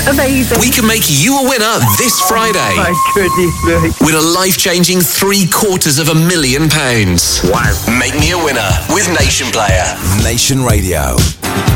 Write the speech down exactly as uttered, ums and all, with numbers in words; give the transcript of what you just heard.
Amazing. We can make you a winner this Friday. Oh, my goodness me. With a life-changing three quarters of a million pounds. Wow. Make me a winner with Nation Player. Nation Radio.